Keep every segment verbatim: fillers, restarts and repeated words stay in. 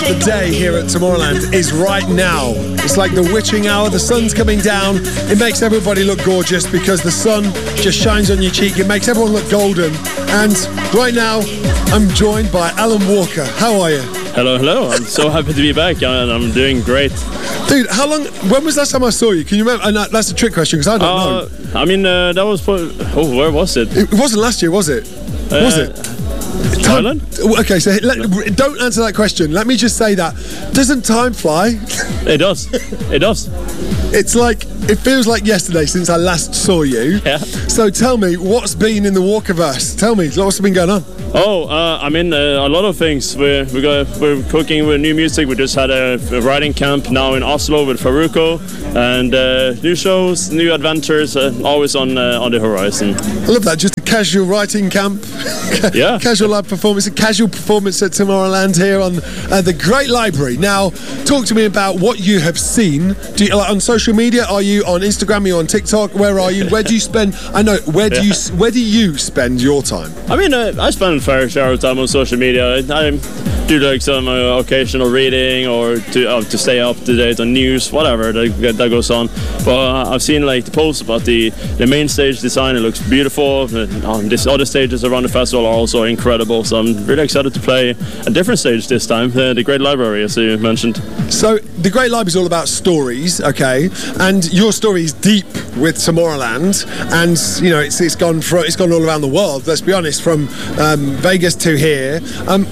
the day here at Tomorrowland is right now. It's like the witching hour. The sun's coming down. It makes everybody look gorgeous because the sun just shines on your cheek. It makes everyone look golden. And right now, I'm joined by Alan Walker. How are you? Hello, hello. I'm so happy to be back, and I'm doing great. Dude, how long... When was the last time I saw you? Can you remember? And that, that's a trick question, because I don't uh, know. I mean, uh, that was... Oh, where was it? It wasn't last year, was it? Uh, was it? Thailand? Okay, so let, don't answer that question. Let me just say that. Doesn't time fly? It does. It does. It's like... It feels like yesterday since I last saw you. Yeah. So tell me, what's been in the Walkerverse? Tell me, what's been going on? Oh, uh, I mean, uh, a lot of things. We're, we got, we're cooking with new music. We just had a, a writing camp now in Oslo with Faruko. And uh, new shows, new adventures, uh, always on uh, on the horizon. I love that. Just a casual writing camp. Yeah. Casual live performance. A casual performance at Tomorrowland here on uh, the Great Library. Now, talk to me about what you have seen. Do you, like, on social media? Are you on Instagram? Are you on TikTok? Where are you? Where do you spend... I know. Where do yeah. you Where do you spend your time? I mean, uh, I spend a fair share of time on social media. I, I do like some uh, occasional reading or to uh, to stay up to date on news, whatever that, that goes on. But uh, I've seen like the posts about the, the main stage design. It looks beautiful. Um, this other stages around the festival are also incredible. So I'm really excited to play a different stage this time, uh, the Great Library, as you mentioned. So the Great Library is all about stories, okay? And your story is deep with Tomorrowland, and you know it's it's gone for, it's gone all around the world. Let's be honest, from um, Vegas to here. Um,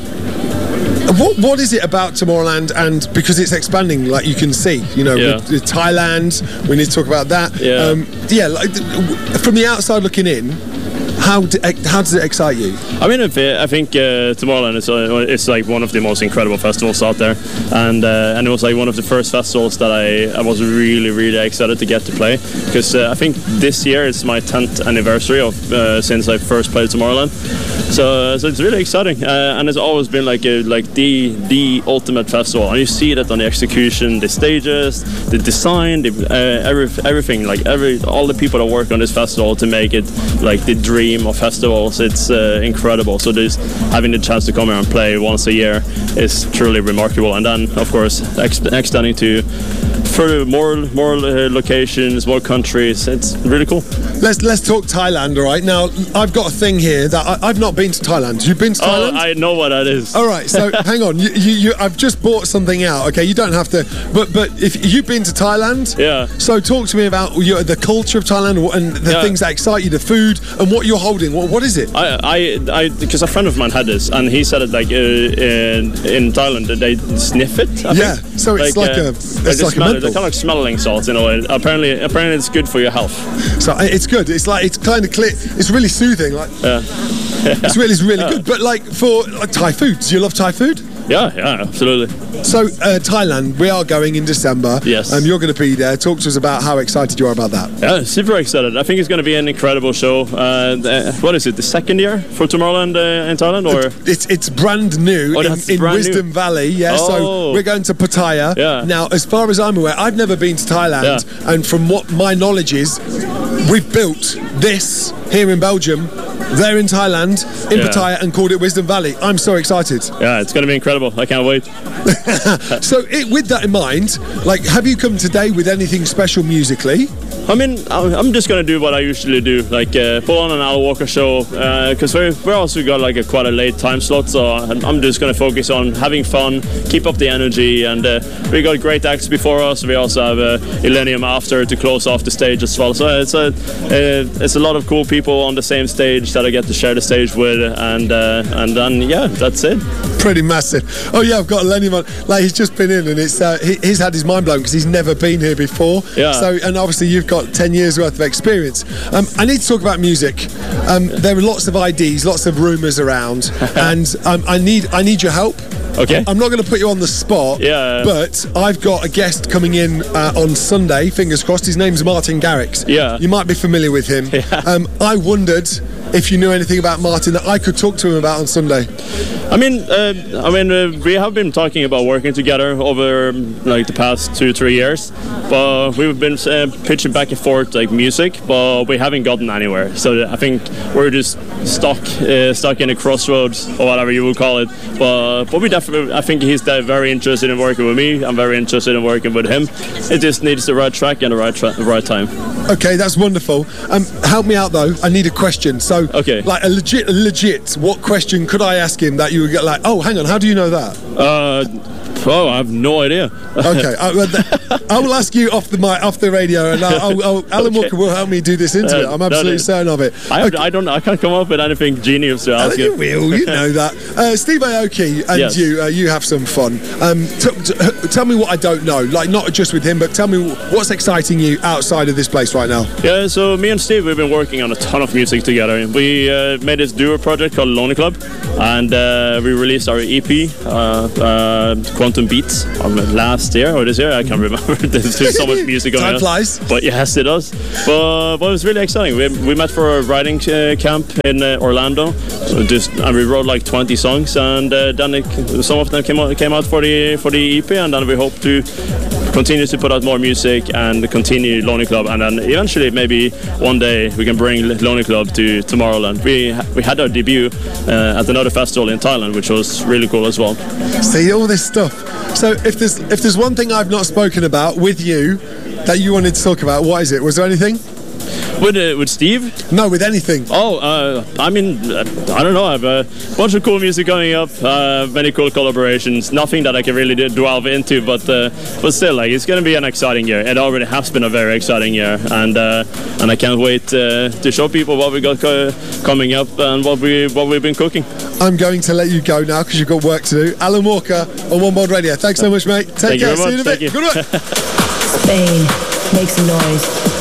What what is it about Tomorrowland, and because it's expanding, like you can see, you know, yeah. with, with Thailand, we need to talk about that. Yeah, um, yeah. Like from the outside looking in, how do, how does it excite you? I mean, I think uh, Tomorrowland is uh, it's like one of the most incredible festivals out there, and uh, and it was like one of the first festivals that I, I was really really excited to get to play, because uh, I think this year is my tenth anniversary of uh, since I first played Tomorrowland. So, uh, so it's really exciting, uh, and it's always been like a, like the the ultimate festival, and you see that on the execution, the stages, the design, the, uh, every, everything, like every all the people that work on this festival to make it like the dream of festivals. It's uh, incredible. So just having the chance to come here and play once a year is truly remarkable, and then of course ex- extending to further more more uh, locations, more countries. It's really cool. Let's let's talk Thailand, all right? Now, I've got a thing here that I, I've not been to Thailand. You've been to Thailand? Oh, I know what that is. All right, so hang on. You, you, you, I've just bought something out, okay? You don't have to, but but if you've been to Thailand, yeah. So talk to me about your, the culture of Thailand and the yeah. things that excite you, the food, and what you're holding. What, what is it? I, I, I, because a friend of mine had this, and he said it like uh, in, in Thailand they sniff it. I yeah, think. so it's like, like uh, a, it's like smell a it. They're kind of like smelling salts in a way. Apparently, apparently it's good for your health. So it's good. It's like it's kind of clear. It's really soothing. Like yeah. it's really, it's really yeah. good. But like for like, Thai food, do you love Thai food? Yeah, yeah, absolutely. So uh, Thailand, we are going in December. Yes. Um, you're going to be there. Talk to us about how excited you are about that. Yeah, super excited. I think it's going to be an incredible show. Uh, the, what is it? The second year for Tomorrowland uh, in Thailand, or it's it's brand new oh, in, in brand Wisdom new. Valley. Yeah. Oh. So we're going to Pattaya. Yeah. Now, as far as I'm aware, I've never been to Thailand, yeah. and from what my knowledge is, we've built this here in Belgium. There in Thailand, in yeah. Pattaya, and called it Wisdom Valley. I'm so excited. Yeah, it's going to be incredible. I can't wait. So, it, with that in mind, like, have you come today with anything special musically? I mean, I'm just gonna do what I usually do, like uh, put on an Alan Walker show, because uh, we're, we're also got like a quite a late time slot, so I'm just gonna focus on having fun, keep up the energy, and uh, we got great acts before us. We also have uh, Illenium after to close off the stage as well. So it's a uh, it's a lot of cool people on the same stage that I get to share the stage with, and uh, and then yeah, that's it. Pretty massive. Oh yeah, I've got Illenium on. Like he's just been in, and it's uh, he, he's had his mind blown because he's never been here before. Yeah. So and obviously you've got ten years worth of experience. Um, I need to talk about music. Um, there are lots of I Ds, lots of rumours around, and um, I need I need your help. Okay. I'm not going to put you on the spot. Yeah. But I've got a guest coming in uh, on Sunday. Fingers crossed. His name's Martin Garrix. Yeah. You might be familiar with him. Yeah. Um, I wondered if you knew anything about Martin that I could talk to him about on Sunday. I mean, uh, I mean, uh, we have been talking about working together over like the past two, three years, but we've been uh, pitching back and forth like music, but we haven't gotten anywhere. So I think we're just stuck, uh, stuck in a crossroads or whatever you would call it. But but we definitely I think he's uh, very interested in working with me. I'm very interested in working with him. It just needs the right track and the right tra- the right time. Okay, that's wonderful. Um, help me out though. I need a question. So, okay. like a legit, legit. What question could I ask him that you would get like, oh, hang on, how do you know that? Uh, oh, I have no idea. Okay, I, I will ask you off the mic, off the radio, and I'll, I'll, I'll, Alan okay. Walker will help me do this interview. Uh, I'm absolutely no, no. certain of it. I, have, okay. I don't know. I can't come up with anything genius to ask you. You will. You know that. Uh, Steve Aoki and yes. you, uh, you have some fun. Um, t- t- tell me what I don't know. Like not just with him, but tell me what's exciting you outside of this place right now. Yeah. So me and Steve, we've been working on a ton of music together. We uh, made this duo project called Lonely Club, and uh, we released our E P, uh, uh, Quantum Beats, last year or this year. I can't remember. There's so much music going on. Time flies. But yes, it does. But, but it was really exciting. We, we met for a writing uh, camp in uh, Orlando. So just and we wrote like twenty songs, and uh, then it, some of them came out, came out for the for the E P, and then we hope to continue to put out more music and continue Lonely Club, and then eventually maybe one day we can bring Lonely Club to Tomorrowland. We we had our debut uh, at another festival in Thailand, which was really cool as well. See all this stuff. So if there's if there's one thing I've not spoken about with you that you wanted to talk about, what is it? Was there anything? With uh, with Steve? No, with anything. Oh, uh, I mean, uh, I don't know. I have a bunch of cool music coming up, uh, many cool collaborations. Nothing that I can really delve into, but uh, but still, like it's going to be an exciting year. It already has been a very exciting year, and uh, and I can't wait uh, to show people what we got co- coming up and what we what we've been cooking. I'm going to let you go now because you've got work to do. Alan Walker on One World Radio. Thanks so much, mate. Take Thank care. You See you in a bit. You. Good luck. Spain makes noise.